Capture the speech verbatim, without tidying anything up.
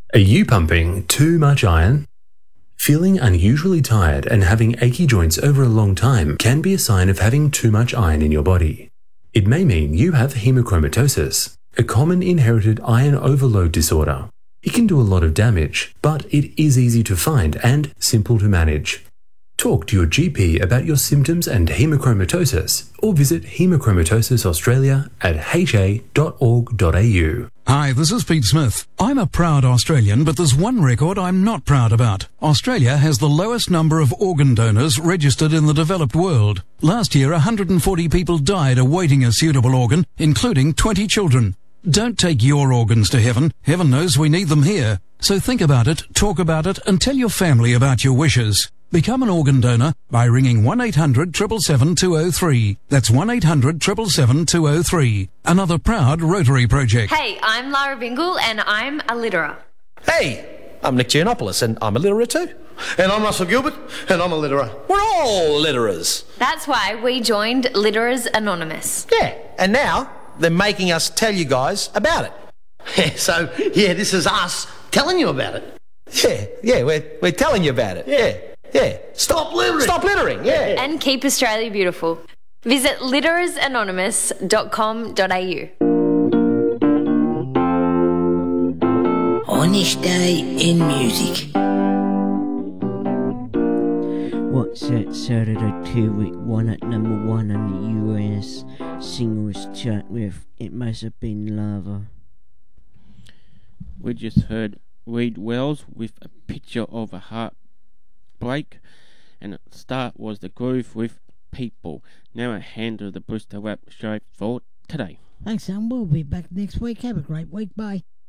Are you pumping too much iron? Feeling unusually tired and having achy joints over a long time can be a sign of having too much iron in your body. It may mean you have hemochromatosis, a common inherited iron overload disorder. It can do a lot of damage, but it is easy to find and simple to manage. Talk to your G P about your symptoms and hemochromatosis, or visit Hemochromatosis Australia at h a dot org dot a u. Hi, this is Pete Smith. I'm a proud Australian, but there's one record I'm not proud about. Australia has the lowest number of organ donors registered in the developed world. Last year, one hundred forty people died awaiting a suitable organ, including twenty children. Don't take your organs to heaven. Heaven knows we need them here. So think about it, talk about it, and tell your family about your wishes. Become an organ donor by ringing one eight hundred, seven seven seven, two oh three. That's one eight hundred, seven seven seven, two oh three. Another proud Rotary project. Hey, I'm Lara Bingle and I'm a litterer. Hey, I'm Nick Giannopoulos and I'm a litterer too. And I'm Russell Gilbert and I'm a litterer. We're all litterers. That's why we joined Litterers Anonymous. Yeah, and now they're making us tell you guys about it. Yeah, so, yeah, this is us telling you about it. Yeah, yeah, we're, we're telling you about it. Yeah. Yeah. Stop littering. Stop littering, yeah. And keep Australia beautiful. Visit litterers anonymous dot com dot a u. On this day in music. What's that Saturday two week one at number one on the U S singles chart with It Must Have Been Lava. We just heard Reed Wells with A Picture of a Heart Break, and at the start was The Groove with People. Now a hand of the Brewster Rap Show for today. Thanks, son. We'll be back next week. Have a great week. Bye.